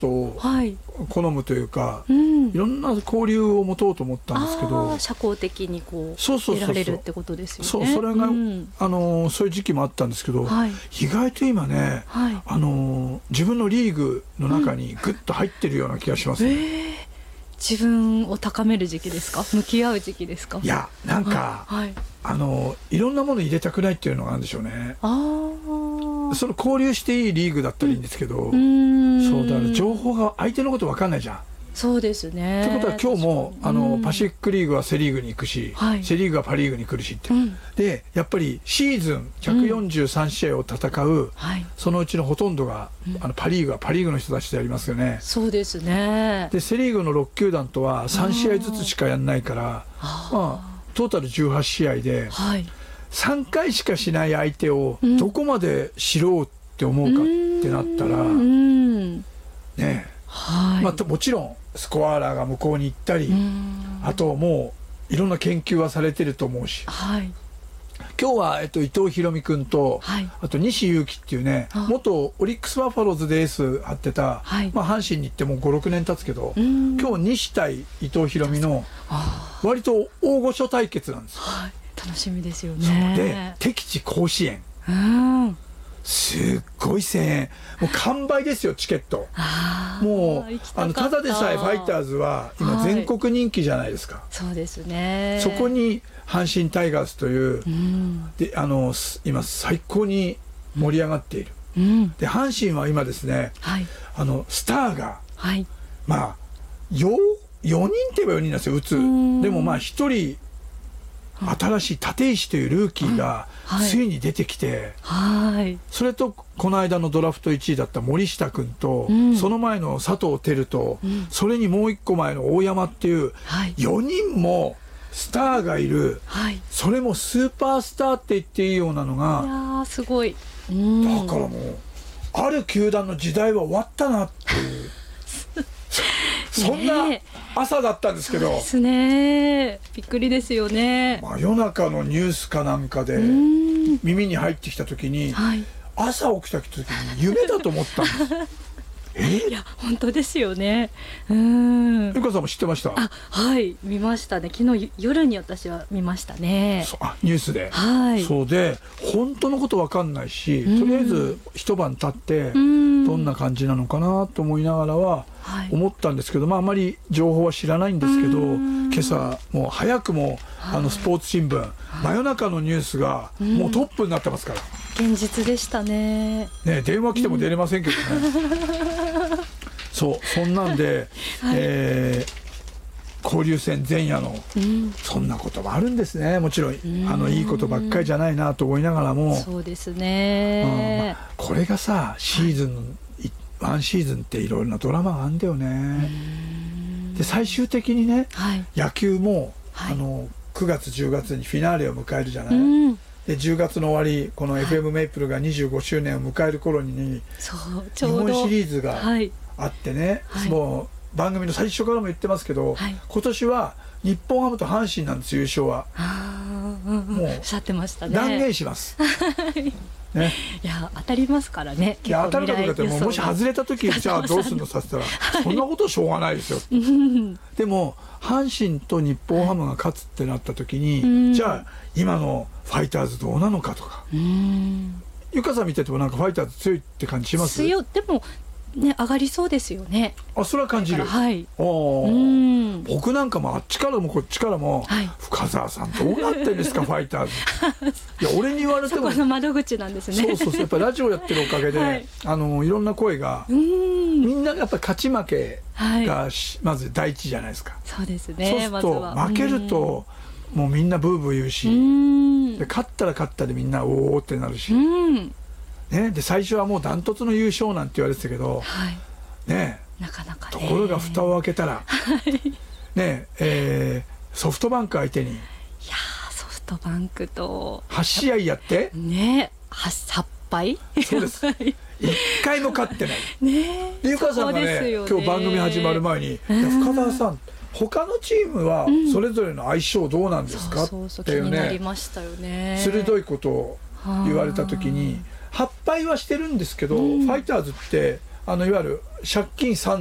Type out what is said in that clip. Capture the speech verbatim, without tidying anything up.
を好むというか、 うん、 いろんな交流を持とうと思ったんですけど、 社交的にこうそうそうそうそう得られるってことですよね。 そう、それが、 うん、 あのそういう時期もあったんですけど、 はい、 意外と今ね、 はい、 あの自分のリーグの中にグッと入ってるような気がしますね。 うん、えー、自分を高める時期ですか？向き合う時期ですか？ いや、なんか、 はい、 あのいろんなもの入れたくないっていうのがあるんでしょうね。 あその交流していいリーグだったらいいんですけど、 うん、 そうだから情報が相手のこと分かんないじゃん。 そうですね。 ってことは今日もあの、 うん、 パシフィックリーグはセリーグに行くし、 はい、 セリーグはパリーグに来るしって、 うん、 でやっぱりシーズンひゃくよんじゅうさん試合を戦う、うん、 はい、 そのうちのほとんどが、 うん、 あのパリーグはパリーグの人たちでやりますよね。 そうですね。 でセリーグのろく球団とはさん試合ずつしかやんないから、まあ、トータルじゅうはち試合で、はい、さんかいしかしない相手をどこまで知ろうって思うかってなったら、うん、ね、はい、まあ、もちろんスコアラーが向こうに行ったり、あともういろんな研究はされてると思うし、はい、今日は、えっと、伊藤大海君と、はい、あと西勇輝っていうね、元オリックスバファローズでエース張ってた、はい、まあ、阪神に行ってもうごろくねん経つけど、今日西対伊藤大海の割と大御所対決なんですよ。 はい、楽しみですよね。 で敵地甲子園、うん、すっごい声援、もう完売ですよチケット。もうあのただでさえファイターズは今全国人気じゃないですか。はい、 そうですね。 そこに阪神タイガースという、うん、であの今最高に盛り上がっている、うん、で阪神は今ですね、はい、あのスターが、はい、まあ よ, よにんって言えばよにんなんですよ打つ。でもまあひとり新しい立石というルーキーがついに出てきて、はい、それとこの間のドラフトいちいだった森下君と、うん、その前の佐藤輝と、うん、それにもういっこまえの大山っていう、はい、よにんもスターがいる、はい、それもスーパースターって言っていいようなのが、 いやーすごい、 うん、だからもうある球団の時代は終わったなっていうそんな朝だったんですけど、 そうですね、びっくりですよね。 真夜中のニュースかなんかで耳に入ってきた時に、はい、朝起きた時に夢だと思ったんですえいや本当ですよね。うん。 ゆかさんも知ってました？ あ、はい、見ましたね。昨日夜に私は見ましたね。 あ、ニュースで。 はい。 そうで本当のことわかんないし、とりあえず一晩経ってどんな感じなのかなと思いながらは思ったんですけど、まああまり情報は知らないんですけど、今朝もう早くもあのスポーツ新聞、真夜中のニュースがもうトップになってますから。 現実でしたね。 ね、電話来ても出れませんけどね。そう、そんなんで、はい、えー、交流戦前夜の、うん、そんなこともあるんですね。もちろん、うん、あのいいことばっかりじゃないなと思いながらも、 そうですね、 うん、まあ、これがさシーズンの、はい、ワンシーズンっていろいろなドラマがあるんだよね。で最終的にね、はい、野球も、はい、あのくがつじゅうがつにフィナーレを迎えるじゃない、うん、でじゅうがつの終わりこの エフエム メイプルがにじゅうごしゅうねんを迎える頃に、そうちょうど日本シリーズがあってね、はい、もう番組の最初からも言ってますけど、はい、今年は日本ハムと阪神なんです優勝は。 もうおっしゃってましたね。 断言しますね、 いや当たりますからね。 いや当たるかどうかってももし外れた時じゃあどうするのさせたらそんなことしょうがないですよでも阪神と日本ハムが勝つってなった時に、はい、じゃあ今のファイターズどうなのかとか、ゆかさん見ててもなんかファイターズ強いって感じします？ 強い、でもね、上がりそうですよね。 あ、それは感じる。 はい。 おー、僕なんかもあっちからもこっちからも、はい、深澤さんどうなってんですかファイターズ。いや俺に言われてもそこの窓口なんですね。 そうそうそう、やっぱラジオやってるおかげで、はい、あのいろんな声が、みんながやっぱり勝ち負けが、はい、まず第一じゃないですか。そうですね。そうすると、ま、負けるともうみんなブーブー言うし、うで勝ったら勝ったでみんなおーってなるし。ね、で最初はもうダントツの優勝なんて言われてたけど、はい、ね、なかなかね、ところが蓋を開けたら、はいねえー、ソフトバンク相手に、いやソフトバンクとはち試合やってね、はっぱい、 そうですいっかいも勝ってないね。 でゆかさんが ね, ね今日番組始まる前に「いや深澤さん他のチームはそれぞれの相性どうなんですか?」っていうね、鋭いことを言われた時にはっぱいはしてるんですけど、うん、ファイターズってあのいわゆる借金